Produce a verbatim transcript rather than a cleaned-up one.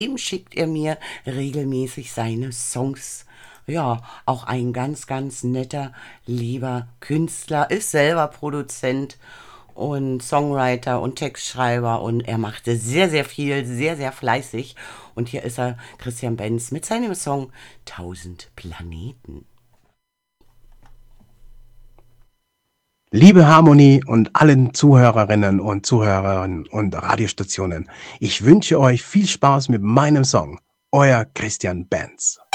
Ihm schickt er mir regelmäßig seine Songs. Ja, auch ein ganz, ganz netter, lieber Künstler, ist selber Produzent und Songwriter und Textschreiber und er machte sehr, sehr viel, sehr, sehr fleißig. Und hier ist er, Christian Benz, mit seinem Song Tausend Planeten. Liebe Harmonie und allen Zuhörerinnen und Zuhörern und Radiostationen, ich wünsche euch viel Spaß mit meinem Song. Euer Christian Benz.